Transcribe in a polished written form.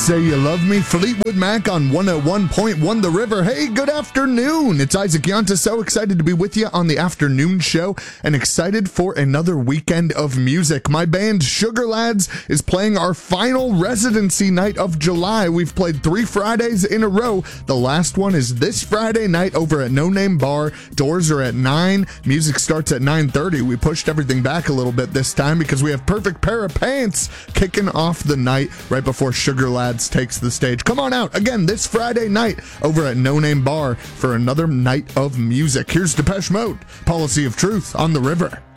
Say You Love Me, Fleetwood Mac on 101.1 The River. Hey, good afternoon. It's Isaac Yanta. So excited to be with you on the afternoon show and excited for another weekend of music. My band Sugar Lads is playing our final residency night of July. We've played 3 Fridays in a row. The last one is this Friday night over at No Name Bar. Doors are at 9. Music starts at 9:30. We pushed everything back a little bit this time because we have Perfect Pair of Pants kicking off the night right before Sugar Lads takes the stage. Come on out again this Friday night over at No Name Bar for another night of music. Here's Depeche Mode, Policy of Truth on The River.